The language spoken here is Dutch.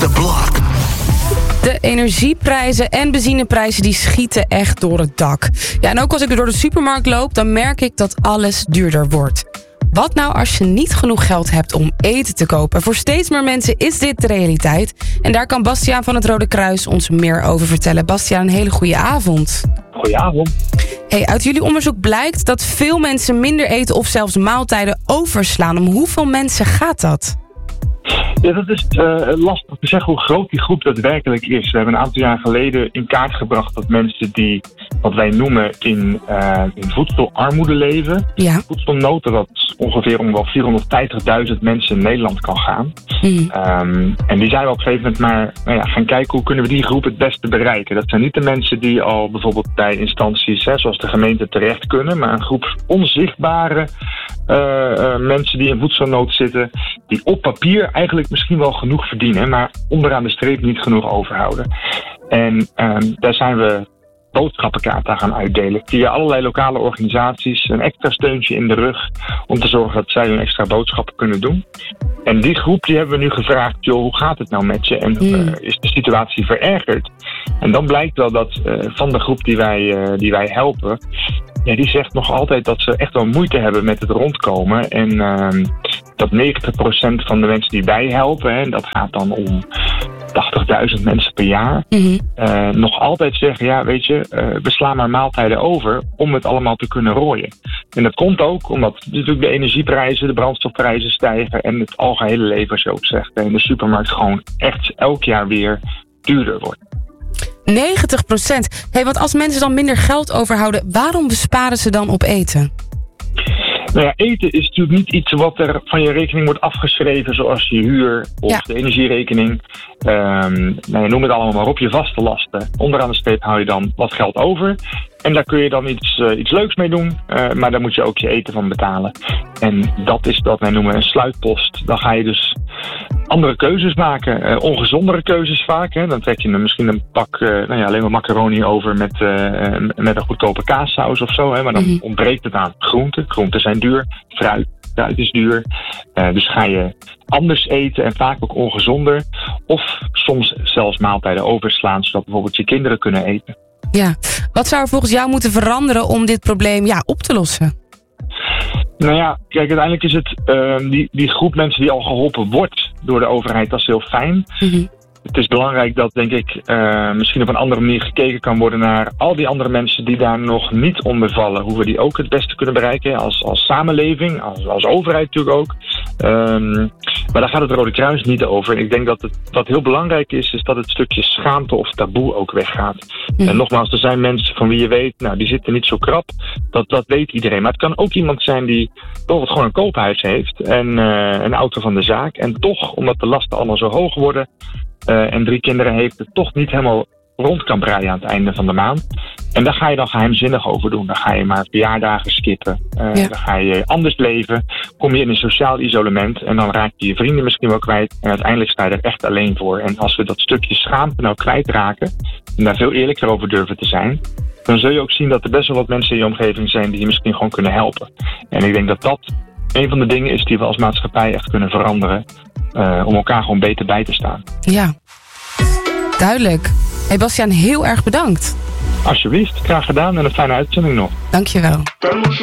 the block. De energieprijzen en benzineprijzen die schieten echt door het dak. Ja, en ook als ik door de supermarkt loop, dan merk ik dat alles duurder wordt. Wat nou als je niet genoeg geld hebt om eten te kopen? Voor steeds meer mensen is dit de realiteit. En daar kan Bastiaan van het Rode Kruis ons meer over vertellen. Bastiaan, een hele goede avond. Goedenavond. Hey, uit jullie onderzoek blijkt dat veel mensen minder eten of zelfs maaltijden overslaan. Om hoeveel mensen gaat dat? Ja, dat is lastig te zeggen hoe groot die groep daadwerkelijk is. We hebben een aantal jaar geleden in kaart gebracht dat mensen die, wat wij noemen, in voedselarmoede leven. Ja. Voedselnood, dat ongeveer om wel 450.000 mensen in Nederland kan gaan. En die zijn we op een gegeven moment maar gaan kijken hoe kunnen we die groep het beste bereiken. Dat zijn niet de mensen die al bijvoorbeeld bij instanties zoals de gemeente terecht kunnen, maar een groep onzichtbare mensen die in voedselnood zitten, die op papier eigenlijk misschien wel genoeg verdienen, maar onderaan de streep niet genoeg overhouden. En daar zijn we boodschappenkaarten gaan uitdelen via allerlei lokale organisaties, een extra steuntje in de rug om te zorgen dat zij hun extra boodschappen kunnen doen. En die groep die hebben we nu gevraagd, joh, hoe gaat het nou met je en is de situatie verergerd? En dan blijkt wel dat van de groep die wij helpen, ja, die zegt nog altijd dat ze echt wel moeite hebben met het rondkomen. En dat 90% van de mensen die wij helpen, en dat gaat dan om 80.000 mensen per jaar, nog altijd zeggen, ja, weet je, we slaan maar maaltijden over om het allemaal te kunnen rooien. En dat komt ook omdat natuurlijk de energieprijzen, de brandstofprijzen stijgen en het algehele leven, zoals je ook zegt, in de supermarkt gewoon echt elk jaar weer duurder wordt. 90%. Hey, want als mensen dan minder geld overhouden, waarom besparen ze dan op eten? Nou ja, eten is natuurlijk niet iets wat er van je rekening wordt afgeschreven, zoals je huur of de energierekening. Noem het allemaal maar op, je vaste lasten. Onderaan de streep hou je dan wat geld over. En daar kun je dan iets leuks mee doen, maar daar moet je ook je eten van betalen. En dat is wat wij noemen een sluitpost. Dan ga je dus andere keuzes maken, ongezondere keuzes vaak. Hè. Dan trek je misschien een pak alleen maar macaroni over met een goedkope kaassaus of zo. Hè. Maar dan ontbreekt het aan groenten. Groenten zijn duur, fruit is duur. Dus ga je anders eten en vaak ook ongezonder. Of soms zelfs maaltijden overslaan, zodat bijvoorbeeld je kinderen kunnen eten. Ja, wat zou er volgens jou moeten veranderen om dit probleem op te lossen? Nou ja, kijk, uiteindelijk is het die groep mensen die al geholpen wordt door de overheid, dat is heel fijn. Het is belangrijk dat, denk ik, misschien op een andere manier gekeken kan worden naar al die andere mensen die daar nog niet onder vallen. Hoe we die ook het beste kunnen bereiken als samenleving, als overheid natuurlijk ook. Maar daar gaat het Rode Kruis niet over. Ik denk dat wat heel belangrijk is dat het stukje schaamte of taboe ook weggaat. En nogmaals, er zijn mensen van wie je weet, nou, die zitten niet zo krap. Dat weet iedereen. Maar het kan ook iemand zijn die bijvoorbeeld gewoon een koophuis heeft en een auto van de zaak. En toch, omdat de lasten allemaal zo hoog worden, en 3 kinderen heeft, het toch niet helemaal rond kan breien aan het einde van de maand. En daar ga je dan geheimzinnig over doen. Dan ga je maar verjaardagen skippen. Dan ga je anders leven. Kom je in een sociaal isolement. En dan raak je je vrienden misschien wel kwijt. En uiteindelijk sta je er echt alleen voor. En als we dat stukje schaamte nou kwijtraken, en daar veel eerlijker over durven te zijn, dan zul je ook zien dat er best wel wat mensen in je omgeving zijn die je misschien gewoon kunnen helpen. En ik denk dat dat een van de dingen is die we als maatschappij echt kunnen veranderen. Om elkaar gewoon beter bij te staan. Ja, duidelijk. Hey Bastiaan, heel erg bedankt. Alsjeblieft, graag gedaan en een fijne uitzending nog. Dankjewel.